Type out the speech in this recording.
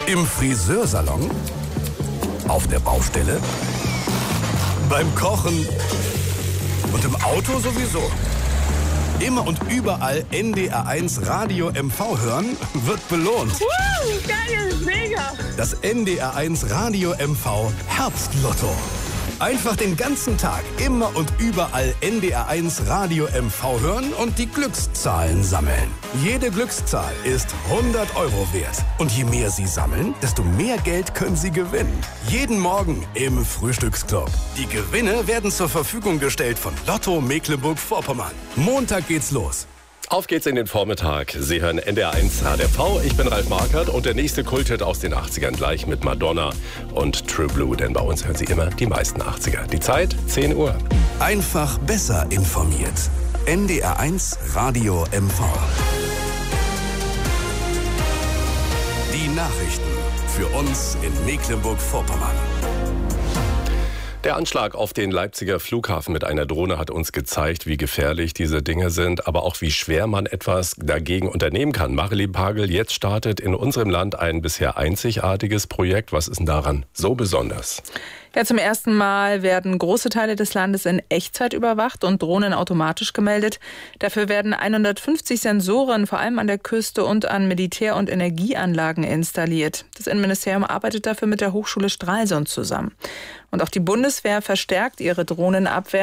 Im Friseursalon? Auf der Baustelle? Beim Kochen? Und im Auto sowieso. Immer und überall NDR1 Radio MV hören wird belohnt. Geil, mega! Das NDR1 Radio MV Herbstlotto. Einfach den ganzen Tag immer und überall NDR1 Radio MV hören und die Glückszahlen sammeln. Jede Glückszahl ist 100 € wert. Und je mehr Sie sammeln, desto mehr Geld können Sie gewinnen. Jeden Morgen im Frühstücksclub. Die Gewinne werden zur Verfügung gestellt von Lotto Mecklenburg-Vorpommern. Montag geht's los. Auf geht's in den Vormittag. Sie hören NDR1 HDV. Ich bin Ralf Markert und der nächste Kulthit aus den 80ern gleich mit Madonna und True Blue. Denn bei uns hören Sie immer die meisten 80er. Die Zeit 10 Uhr. Einfach besser informiert. NDR1 Radio MV. Die Nachrichten für uns in Mecklenburg-Vorpommern. Der Anschlag auf den Leipziger Flughafen mit einer Drohne hat uns gezeigt, wie gefährlich diese Dinge sind, aber auch wie schwer man etwas dagegen unternehmen kann. Marilee Pagel, jetzt startet in unserem Land ein bisher einzigartiges Projekt. Was ist denn daran so besonders? Ja, zum ersten Mal werden große Teile des Landes in Echtzeit überwacht und Drohnen automatisch gemeldet. Dafür werden 150 Sensoren vor allem an der Küste und an Militär- und Energieanlagen installiert. Das Innenministerium arbeitet dafür mit der Hochschule Stralsund zusammen. Und auch die Bundeswehr verstärkt ihre Drohnenabwehr.